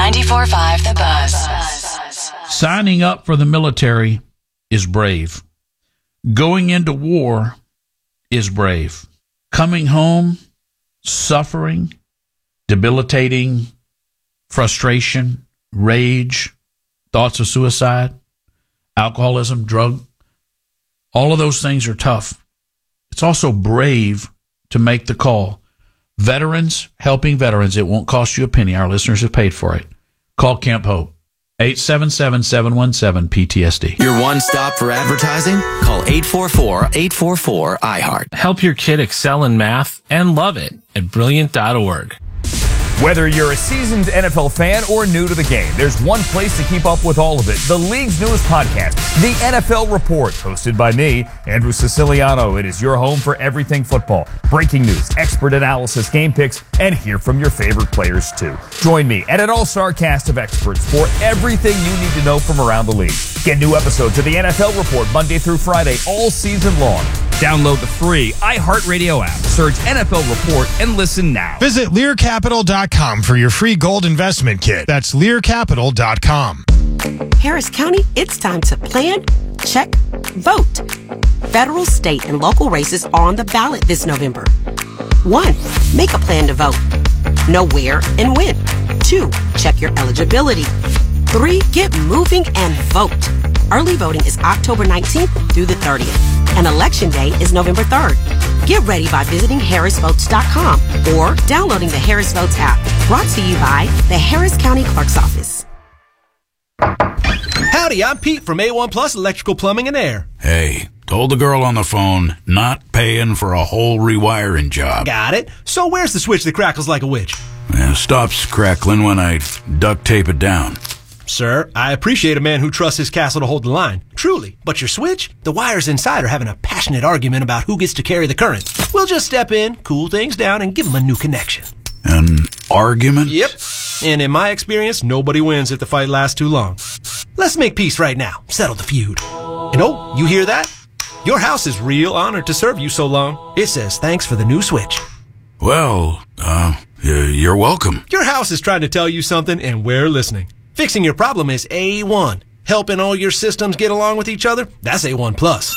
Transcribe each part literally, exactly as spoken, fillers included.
ninety-four point five The Buzz. Signing up for the military is brave. Going into war is brave. Coming home, suffering, debilitating, frustration, rage, thoughts of suicide, alcoholism, drug, all of those things are tough. It's also brave to make the call. Veterans, helping veterans, it won't cost you a penny. Our listeners have paid for it. Call Camp Hope. eight seven seven, seven one seven, P T S D. Your one stop for advertising? Call eight four four, eight four four, I heart. Help your kid excel in math and love it at brilliant dot org. Whether you're a seasoned N F L fan or new to the game, there's one place to keep up with all of it. The league's newest podcast, The N F L Report, hosted by me, Andrew Siciliano. It is your home for everything football. Breaking news, expert analysis, game picks, and hear from your favorite players, too. Join me and an all-star cast of experts for everything you need to know from around the league. Get new episodes of The N F L Report Monday through Friday all season long. Download the free iHeartRadio app. Search N F L Report and listen now. Visit Lear Capital dot com for your free gold investment kit. That's Lear Capital dot com. Harris County, it's time to plan, check, vote. Federal, state, and local races are on the ballot this November. One, make a plan to vote. Know where and when. Two, check your eligibility. Three, get moving and vote. Early voting is October nineteenth through the thirtieth, and Election Day is November third. Get ready by visiting harris votes dot com or downloading the Harris Votes app. Brought to you by the Harris County Clerk's Office. Howdy, I'm Pete from A one Plus Electrical Plumbing and Air. Hey, told the girl on the phone, not paying for a whole rewiring job. Got it. So where's the switch that crackles like a witch? It stops crackling when I duct tape it down. Sir, I appreciate a man who trusts his castle to hold the line. Truly. But your switch? The wires inside are having a passionate argument about who gets to carry the current. We'll just step in, cool things down, and give them a new connection. An argument? Yep. And in my experience, nobody wins if the fight lasts too long. Let's make peace right now. Settle the feud. And oh, you hear that? Your house is real honored to serve you so long. It says thanks for the new switch. Well, uh, you're welcome. Your house is trying to tell you something, and we're listening. Fixing your problem is A one. Helping all your systems get along with each other? That's A one Plus.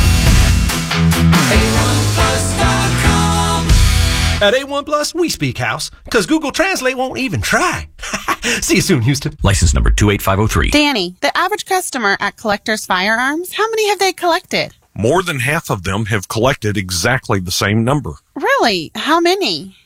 A one plus dot com. At A one Plus, we speak house, because Google Translate won't even try. See you soon, Houston. License number two eight five oh three. Danny, the average customer at Collector's Firearms, how many have they collected? More than half of them have collected exactly the same number. Really? How many?